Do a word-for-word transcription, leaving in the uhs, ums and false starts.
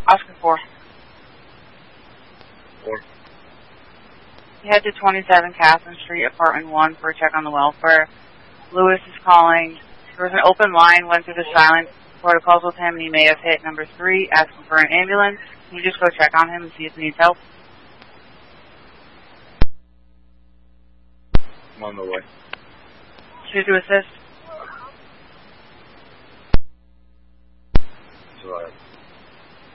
Oscar four. Four. Head to twenty-seven Catherine Street, apartment one, for a check on the welfare. Lewis is calling. There was an open line, went through the silent protocols with him, and he may have hit number three, asking for an ambulance. Can you just go check on him and see if he needs help? I'm on the way. Should to assist? It's alright.